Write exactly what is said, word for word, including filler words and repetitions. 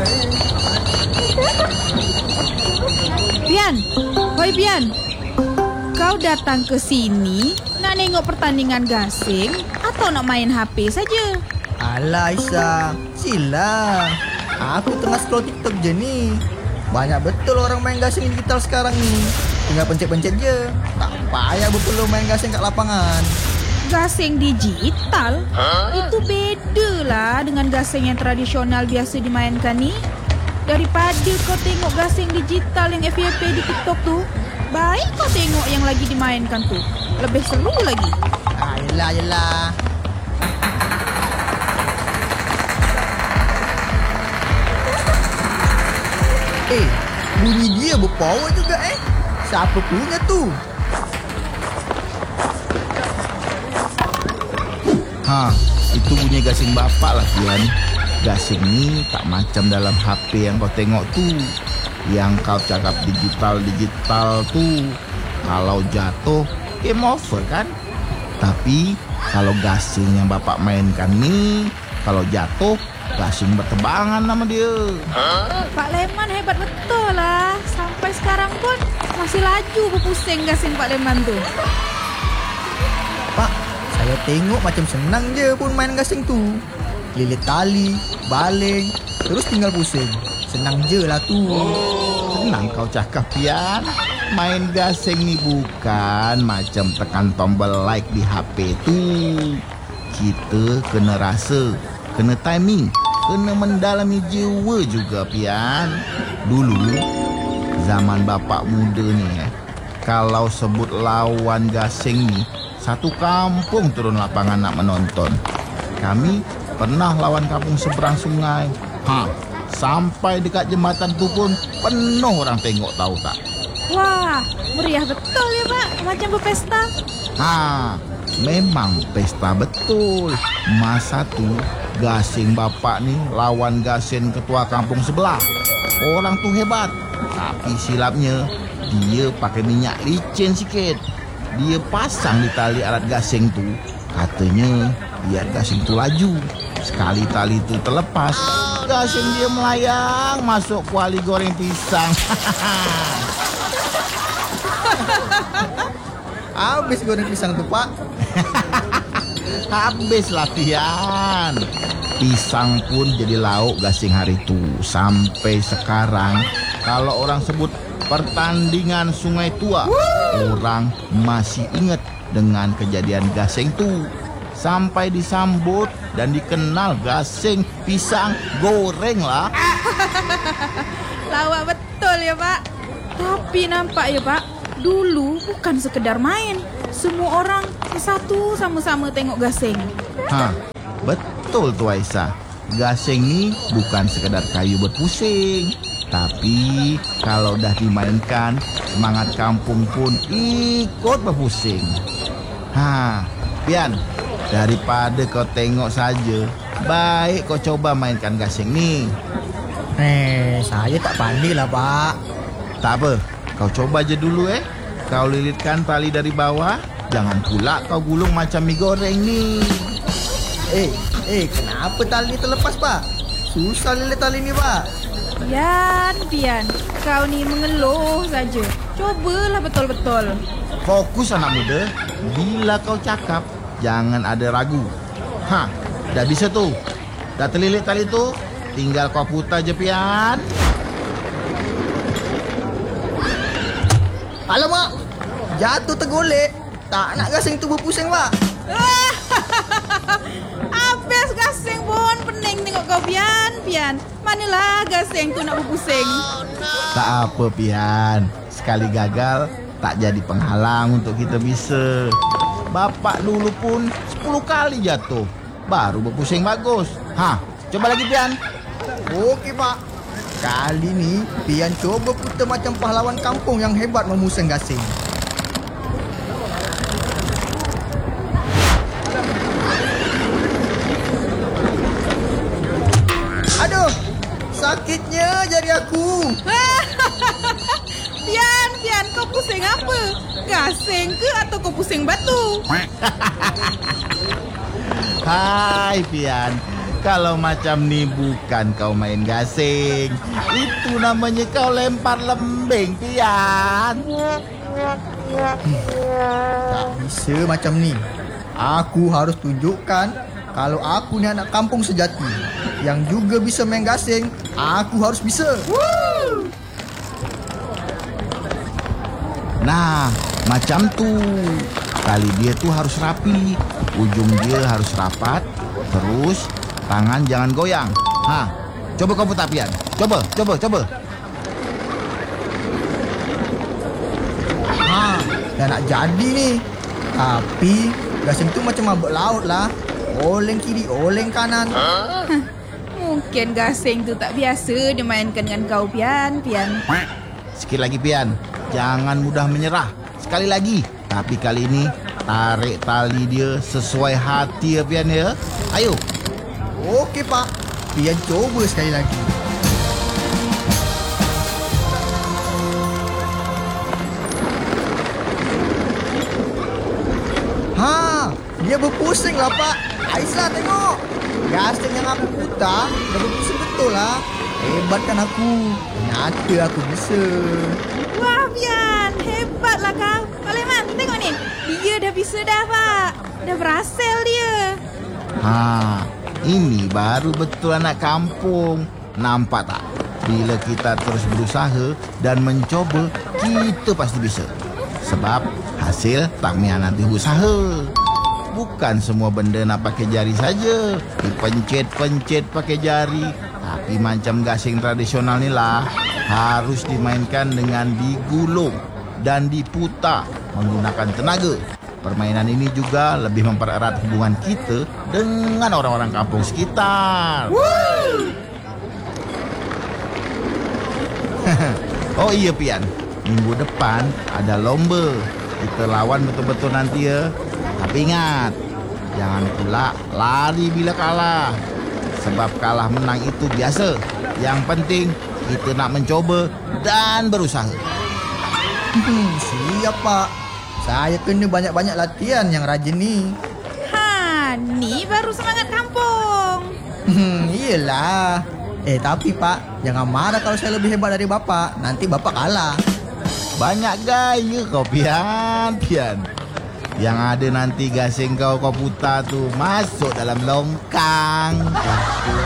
Pian, hoi Pian. Kau datang ke sini nak nengok pertandingan gasing atau nak main H P saja? Alah Aisyah, sila. Aku tengah scroll TikTok je ni. Banyak betul orang main gasing digital sekarang ni. Tinggal pencet-pencet je. Tak payah betul main gasing kat lapangan. Gasing digital? Huh? Itu beda lah dengan gasing yang tradisional biasa dimainkan ni. Daripada kau tengok gasing digital yang F Y P di TikTok tu, baik kau tengok yang lagi dimainkan tu. Lebih seru lagi. Ah, yelah, yelah. Eh, bunyi dia berpower juga eh. Siapa punya tu? Ha, itu bunyi gasing bapak lah Pian. Gasing ni tak macam dalam H P yang kau tengok tu. Yang kau cakap digital-digital tu, kalau jatuh, game over kan? Tapi kalau gasing yang bapak mainkan ni, kalau jatuh, gasing bertebangan nama dia. Huh? Pak Leman hebat betul lah. Sampai sekarang pun masih laju berpusing gasing Pak Leman tu. Pak, saya tengok macam senang je pun main gasing tu. Lilit tali, baling, terus tinggal pusing. Senang je lah tu. Senang kau cakap Pian. Main gasing ni bukan macam tekan tombol like di H P tu. Kita kena rasa, kena timing, kena mendalami jiwa juga Pian. Dulu zaman bapak muda ni eh, kalau sebut lawan gasing ni, satu kampung turun lapangan nak menonton. Kami pernah lawan kampung seberang sungai. Ha, sampai dekat jembatan tu pun penuh orang tengok, tahu tak? Wah, meriah betul ya Pak, macam berpesta. Ha, memang pesta betul. Masa tu gasing bapak ni lawan gasing ketua kampung sebelah. Orang tu hebat, tapi silapnya dia pakai minyak licin sikit. Dia pasang di tali alat gasing tu. Katanya biar gasing tu laju. Sekali tali tu terlepas, gasing dia melayang masuk kuali goreng pisang. Habis goreng pisang tu Pak. Habis latihan. Pisang pun jadi lauk gasing hari tu. Sampai sekarang kalau orang sebut pertandingan Sungai Tua, orang masih ingat dengan kejadian gasing tu. Sampai disambut dan dikenal gasing pisang goreng lah. Lawak betul ya Pak. Tapi nampak ya Pak, dulu bukan sekedar main. Semua orang satu sama-sama tengok gasing. Ha, betul tu Aisyah. Gasing ni bukan sekedar kayu berpusing. Tapi kalau dah dimainkan, semangat kampung pun ikut berpusing. Ha, Pian, daripada kau tengok saja, baik kau coba mainkan gasing ni. Eh, saya tak pandai lah Pak. Tak apa, kau coba je dulu eh. Kau lilitkan tali dari bawah. Jangan pula kau gulung macam mie goreng ni. Eh, eh, kenapa tali ni terlepas Pak? Susah lilit tali ni Pak. Pian, Pian, kau ni mengeluh saja. Cobalah betul-betul. Fokus anak muda. Bila kau cakap, jangan ada ragu. Ha, dah bisa tu. Dah terlilit tali tu. Tinggal kau putar je Pian. Alamak, jatuh tergolek. Tak nak gasing tu berpusing Pak. Habis gasing pun pening tengok kau Pian, Pian. Manalah gasing tu nak berpusing. Oh, no. Tak apa Pian. Sekali gagal tak jadi penghalang untuk kita bisa. Bapak dulu pun sepuluh kali jatuh, baru berpusing bagus. Ha, coba lagi Pian. Okey Pak. Kali ni Pian coba putar macam pahlawan kampung yang hebat memusing gasing. Aduh, sakitnya jari aku. Pian, Pian, kau pusing apa? Gasing ke atau kau pusing batu? Hai Pian, Kalau macam ni bukan kau main gasing. Itu namanya kau lempar lembing, Pian. Tak bisa macam ni. Aku harus tunjukkan kalau aku ni anak kampung sejati yang juga bisa main gasing. Aku harus bisa. Nah, macam tu. Kali dia tu harus rapi. Ujung dia harus rapat. Terus tangan jangan goyang. Ha, coba kau putar, Pian. Coba, coba, coba. Ha, dah nak jadi ni. Tapi gasing tu macam mabuk laut lah. Oleng kiri, oleng kanan. Mungkin gasing tu tak biasa dimainkan dengan kau, Pian. Pian. Sikit lagi, Pian. Jangan mudah menyerah. Sekali lagi. Tapi kali ini tarik tali dia sesuai hati ya, Pian ya. Ayo. Okey, Pak. Pian coba sekali lagi. Ha, dia berpusing lah, Pak. Aisyah tengok. Gasing yang aku putar dah berpusing betul lah. Hebat kan aku. Nyata aku bisa. Wah, Pian. Hebatlah kau. Pak Leman, tengok ni. Dia dah bisa dah, Pak. Dah berhasil dia. Ha, ini baru betul anak kampung. Nampak tak? Bila kita terus berusaha dan mencoba, kita pasti bisa. Sebab hasil tak mengkhianati usaha. Bukan semua benda nak pakai jari saja. Dipencet-pencet pakai jari. Tapi macam gasing tradisional ni lah, harus dimainkan dengan digulung dan diputar menggunakan tenaga. Permainan ini juga lebih mempererat hubungan kita dengan orang-orang kampung sekitar. Oh iya, Pian. Minggu depan ada lomba. Kita lawan betul-betul nanti ya. Tapi ingat, jangan pula lari bila kalah. Sebab kalah menang itu biasa. Yang penting kita nak mencoba dan berusaha. Hmm, siap, Pak. Saya kena banyak-banyak latihan yang rajin ni. Ha, ni baru semangat kampung. Hmm, iyalah. Eh, tapi Pak, jangan marah kalau saya lebih hebat dari Bapak. Nanti Bapak kalah. Banyak gaya kau, Pian, Pian. Yang ada nanti gasing kau kau putar tu masuk dalam longkang.